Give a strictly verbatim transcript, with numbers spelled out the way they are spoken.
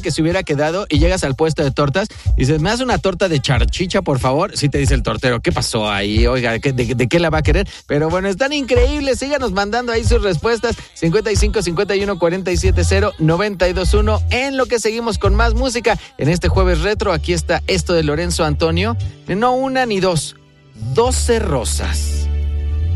que se hubiera quedado y llegas al puesto de tortas y dices, ¿me das una torta de charchicha, por favor? Sí te dice el tortero, ¿qué pasó ahí? Oiga, ¿de, de, de qué la va a querer? Pero bueno, están increíbles. Síganos mandando ahí sus respuestas. cincuenta y cinco, cincuenta y uno, cuarenta y siete, cero, noventa y dos, uno. En lo que seguimos con más música. En este jueves retro, aquí está esto de Lorenzo Antonio. No una ni dos, doce rosas.